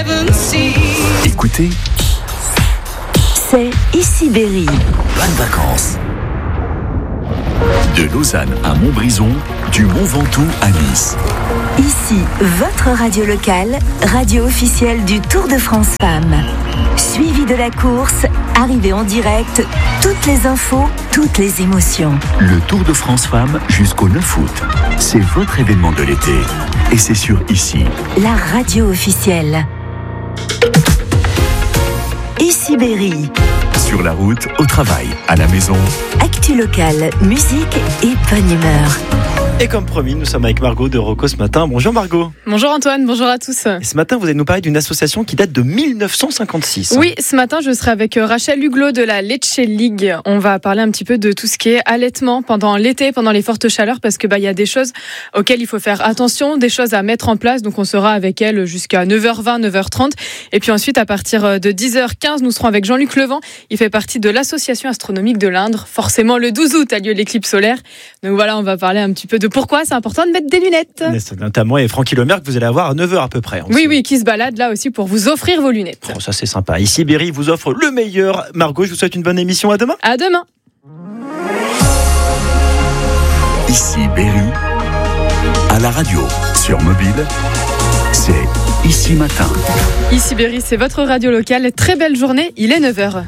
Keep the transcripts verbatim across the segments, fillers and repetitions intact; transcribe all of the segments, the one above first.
Écoutez, c'est Ici Berry. Bonnes vacances. De Lausanne à Montbrison, du Mont Ventoux à Nice. Ici, votre radio locale, radio officielle du Tour de France Femmes. Suivi de la course, arrivée en direct, toutes les infos, toutes les émotions. Le Tour de France Femmes jusqu'au neuf août. C'est votre événement de l'été. Et c'est sur Ici. La radio officielle. Ici Berry. Sur la route, au travail, à la maison. Actu locale, musique et bonne humeur. Et comme promis, nous sommes avec Margot de Rocco ce matin. Bonjour Margot. Bonjour Antoine, bonjour à tous. Et ce matin, vous allez nous parler d'une association qui date de mille neuf cent cinquante-six. Oui, ce matin, je serai avec Rachel Huglot de la Lecce League. On va parler un petit peu de tout ce qui est allaitement pendant l'été, pendant les fortes chaleurs, parce que bah il y a des choses auxquelles il faut faire attention, des choses à mettre en place. Donc on sera avec elle jusqu'à neuf heures vingt, neuf heures trente. Et puis ensuite, à partir de dix heures quinze, nous serons avec Jean-Luc Levent. Il fait partie de l'Association astronomique de l'Indre. Forcément, le douze août a lieu l'éclipse solaire. Donc voilà, on va parler un petit peu de pourquoi c'est important de mettre des lunettes. Notamment, et Francky Lemerc, que vous allez avoir à neuf heures à peu près. Oui, oui, qui se balade là aussi pour vous offrir vos lunettes. Bon, ça c'est sympa. Ici, Berry vous offre le meilleur. Margot, je vous souhaite une bonne émission. À demain. À demain. Ici, Berry, à la radio, sur mobile, c'est Ici Matin. Ici Berry, c'est votre radio locale. Très belle journée, il est neuf heures.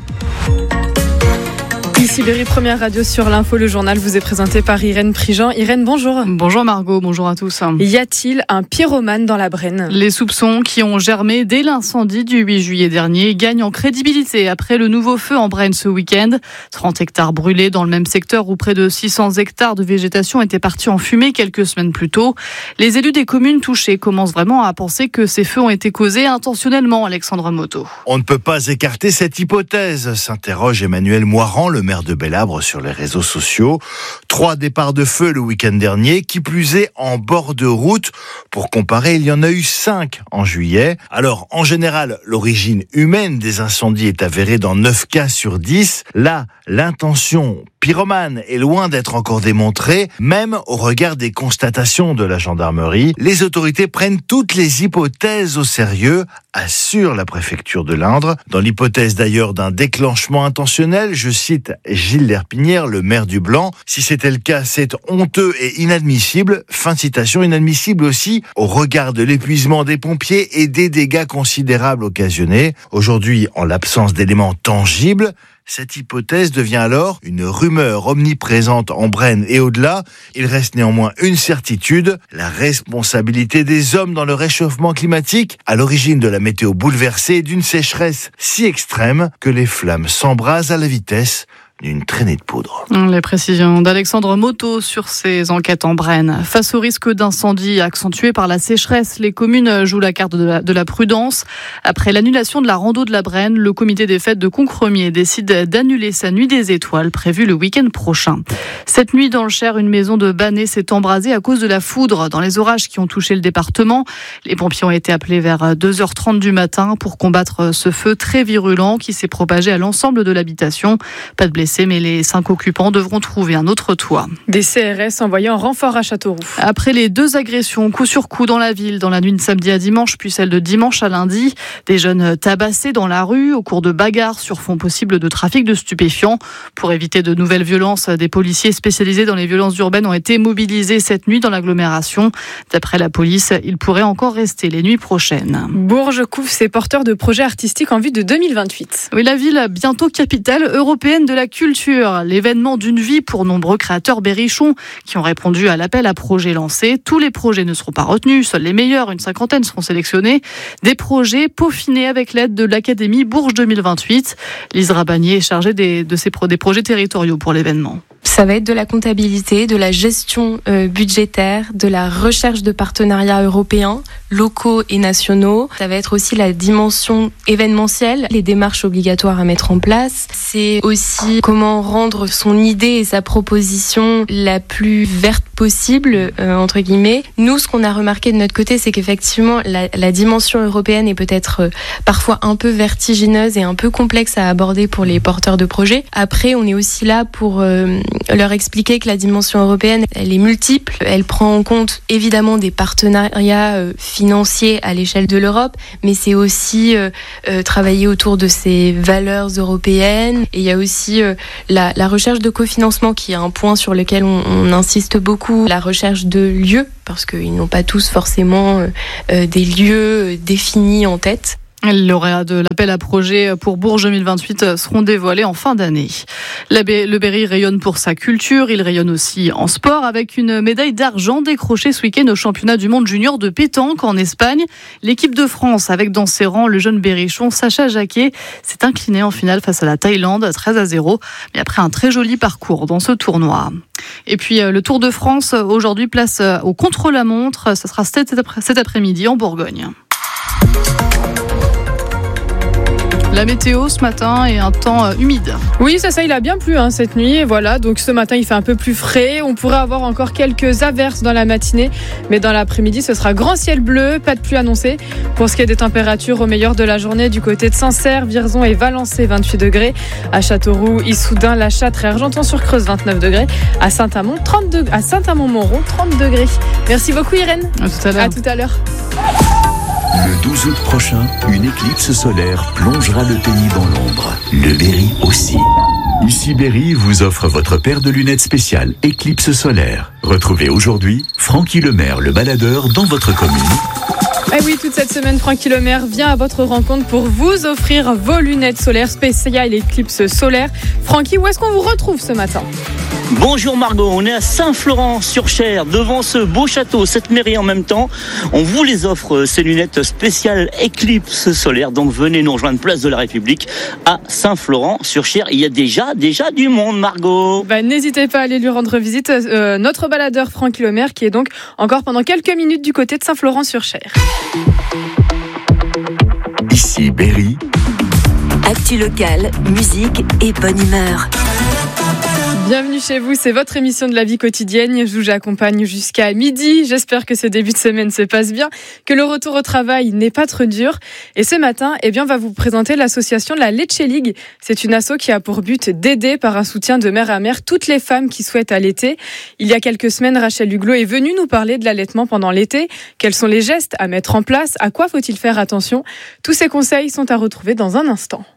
Ici Berry, première radio sur l'info, le journal vous est présenté par Irène Prigent. Irène, bonjour. Bonjour Margot, bonjour à tous. Y a-t-il un pyromane dans la Brenne ? Les soupçons qui ont germé dès l'incendie du huit juillet dernier gagnent en crédibilité après le nouveau feu en Brenne ce week-end. trente hectares brûlés dans le même secteur où près de six cents hectares de végétation étaient partis en fumée quelques semaines plus tôt. Les élus des communes touchées commencent vraiment à penser que ces feux ont été causés intentionnellement, Alexandre Moto. On ne peut pas écarter cette hypothèse, s'interroge Emmanuel Moirand, le maire de Bellabre, sur les réseaux sociaux. Trois départs de feu le week-end dernier, qui plus est en bord de route. Pour comparer, il y en a eu cinq en juillet. Alors, en général, l'origine humaine des incendies est avérée dans neuf cas sur dix. Là, l'intention pyromane est loin d'être encore démontrée, même au regard des constatations de la gendarmerie. Les autorités prennent toutes les hypothèses au sérieux, assure la préfecture de l'Indre. Dans l'hypothèse d'ailleurs d'un déclenchement intentionnel, je cite Gilles Lerpinière, le maire du Blanc, si c'était le cas, c'est honteux et inadmissible. Fin de citation, inadmissible aussi au regard de l'épuisement des pompiers et des dégâts considérables occasionnés. Aujourd'hui, en l'absence d'éléments tangibles, cette hypothèse devient alors une rumeur omniprésente en Brenne et au-delà. Il reste néanmoins une certitude, la responsabilité des hommes dans le réchauffement climatique, à l'origine de la météo bouleversée et d'une sécheresse si extrême que les flammes s'embrasent à la vitesse d'une traînée de poudre. Les précisions d'Alexandre Moto sur ces enquêtes en Brenne. Face au risque d'incendie accentué par la sécheresse, les communes jouent la carte de la, de la prudence. Après l'annulation de la rando de la Brenne, le comité des fêtes de Concremier décide d'annuler sa nuit des étoiles prévue le week-end prochain. Cette nuit dans le Cher, une maison de Banais s'est embrasée à cause de la foudre dans les orages qui ont touché le département. Les pompiers ont été appelés vers deux heures trente du matin pour combattre ce feu très virulent qui s'est propagé à l'ensemble de l'habitation. Pas de blessés, mais les cinq occupants devront trouver un autre toit. Des C R S envoyés en renfort à Châteauroux. Après les deux agressions coup sur coup dans la ville, dans la nuit de samedi à dimanche, puis celle de dimanche à lundi, des jeunes tabassés dans la rue au cours de bagarres sur fond possible de trafic de stupéfiants. Pour éviter de nouvelles violences, des policiers spécialisés dans les violences urbaines ont été mobilisés cette nuit dans l'agglomération. D'après la police, ils pourraient encore rester les nuits prochaines. Bourges couvre ses porteurs de projets artistiques en vue de deux mille vingt-huit. Oui, la ville, bientôt capitale européenne de la culture. L'événement d'une vie pour nombreux créateurs berrichons qui ont répondu à l'appel à projets lancés. Tous les projets ne seront pas retenus, seuls les meilleurs, une cinquantaine seront sélectionnés. Des projets peaufinés avec l'aide de l'Académie Bourges deux mille vingt-huit. Lise Rabagnier est chargée des, de ces pro, des projets territoriaux pour l'événement. Ça va être de la comptabilité, de la gestion euh, budgétaire, de la recherche de partenariats européens, locaux et nationaux. Ça va être aussi la dimension événementielle, les démarches obligatoires à mettre en place. C'est aussi comment rendre son idée et sa proposition la plus verte possible, euh, entre guillemets. Nous, ce qu'on a remarqué de notre côté, c'est qu'effectivement, la, la dimension européenne est peut-être euh, parfois un peu vertigineuse et un peu complexe à aborder pour les porteurs de projets. Après, on est aussi là pour... Euh, leur expliquer que la dimension européenne, elle est multiple. Elle prend en compte évidemment des partenariats euh, financiers à l'échelle de l'Europe, mais c'est aussi euh, euh, travailler autour de ces valeurs européennes. Et il y a aussi euh, la, la recherche de cofinancement qui est un point sur lequel on, on insiste beaucoup. La recherche de lieux, parce qu'ils n'ont pas tous forcément euh, euh, des lieux définis en tête. Les lauréats de l'appel à projet pour Bourges deux mille vingt-huit seront dévoilés en fin d'année. Le Berry rayonne pour sa culture, il rayonne aussi en sport avec une médaille d'argent décrochée ce week-end au championnat du monde junior de pétanque en Espagne. L'équipe de France, avec dans ses rangs le jeune berrichon Sacha Jacquet, s'est incliné en finale face à la Thaïlande, treize à zéro, mais après un très joli parcours dans ce tournoi. Et puis le Tour de France, aujourd'hui place au contre-la-montre, ce sera cet après-midi en Bourgogne. La météo ce matin est un temps humide. Oui, ça, ça, il a bien plu hein, cette nuit. Voilà, donc ce matin, il fait un peu plus frais. On pourrait avoir encore quelques averses dans la matinée, mais dans l'après-midi, ce sera grand ciel bleu, pas de pluie annoncée. Pour ce qui est des températures, au meilleur de la journée, du côté de Sancerre, Vierzon et Valençay, vingt-huit degrés. À Châteauroux, Issoudun, La Châtre et Argenton-sur-Creuse, vingt-neuf degrés. À Saint-Amand, trente degrés. À Saint-Amand-Montrond, trente degrés. Merci beaucoup, Irène. À tout à l'heure. À tout à l'heure. Le douze août prochain, une éclipse solaire plongera le pays dans l'ombre. Le Berry aussi. Ici Berry vous offre votre paire de lunettes spéciales Éclipse solaire. Retrouvez aujourd'hui Francky Lemaire, le baladeur, dans votre commune. Eh oui, toute cette semaine, Francky Lemaire vient à votre rencontre pour vous offrir vos lunettes solaires spéciales Éclipse solaire. Francky, où est-ce qu'on vous retrouve ce matin ? Bonjour Margot, on est à Saint-Florent-sur-Cher, devant ce beau château, cette mairie en même temps. On vous les offre, ces lunettes spéciales Éclipse solaire. Donc venez nous rejoindre place de la République à Saint-Florent-sur-Cher. Il y a déjà, déjà du monde, Margot. Bah, n'hésitez pas à aller lui rendre visite. Euh, notre baladeur Francky Lemaire qui est donc encore pendant quelques minutes du côté de Saint-Florent-sur-Cher. Ici Berry. Actu locale, musique et bonne humeur. Bienvenue chez vous, c'est votre émission de la vie quotidienne. Je vous accompagne jusqu'à midi. J'espère que ce début de semaine se passe bien, que le retour au travail n'est pas trop dur. Et ce matin, eh bien, on va vous présenter l'association de la Lecce League. C'est une asso qui a pour but d'aider par un soutien de mère à mère toutes les femmes qui souhaitent allaiter. Il y a quelques semaines, Rachel Huglot est venue nous parler de l'allaitement pendant l'été. Quels sont les gestes à mettre en place? À quoi faut-il faire attention? Tous ces conseils sont à retrouver dans un instant.